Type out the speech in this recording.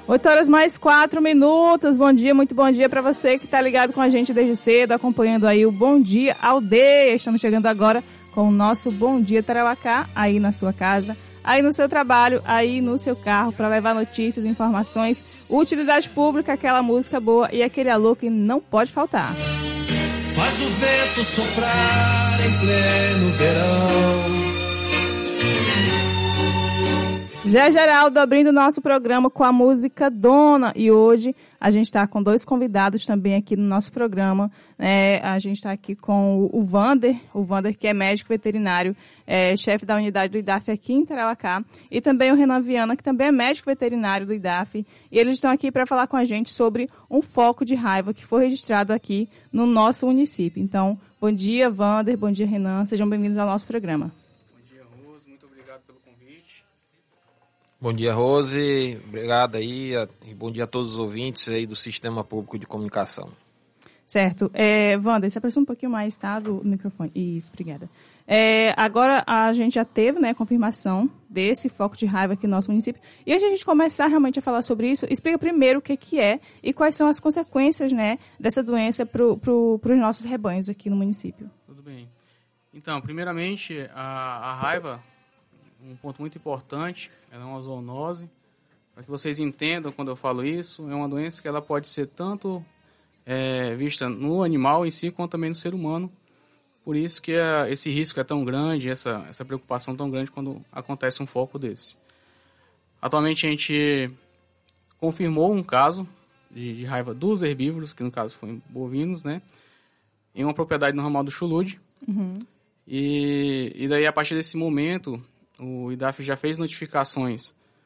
8h mais 4 minutos. Bom dia, muito bom dia para você que está ligado com a gente desde cedo, acompanhando aí o Bom Dia Aldeia. Estamos chegando agora com o nosso Bom Dia Tarauacá, aí na sua casa, aí no seu trabalho, aí no seu carro, para levar notícias, informações, utilidade pública, aquela música boa e aquele alô que não pode faltar. Faz o vento soprar em pleno verão. Zé Geraldo abrindo o nosso programa com a música Dona. E hoje a gente está com 2 convidados também aqui no nosso programa. A gente está aqui com o Vander que é médico veterinário, chefe da unidade do IDAF aqui em Tarauacá. E também o Renan Viana, que também é médico veterinário do IDAF. E eles estão aqui para falar com a gente sobre um foco de raiva que foi registrado aqui no nosso município. Então, bom dia, Vander, bom dia, Renan. Sejam bem-vindos ao nosso programa. Bom dia, Rose. Obrigado aí. E bom dia a todos os ouvintes aí do Sistema Público de Comunicação. Certo. Wander, se aproxima um pouquinho mais, tá, do microfone. Isso, obrigada. Agora a gente já teve, né, confirmação desse foco de raiva aqui no nosso município. E antes de a gente começar realmente a falar sobre isso, explica primeiro o que é e quais são as consequências, né, dessa doença para os nossos rebanhos aqui no município. Tudo bem. Então, primeiramente, a raiva... Um ponto muito importante, ela é uma zoonose. Para que vocês entendam quando eu falo isso, é uma doença que ela pode ser tanto vista no animal em si, quanto também no ser humano. Por isso que esse risco é tão grande, essa preocupação tão grande quando acontece um foco desse. Atualmente a gente confirmou um caso de raiva dos herbívoros, que no caso foi bovinos, né? Em uma propriedade no ramal do Chulude. Uhum. E daí, a partir desse momento... O IDAF já fez notificações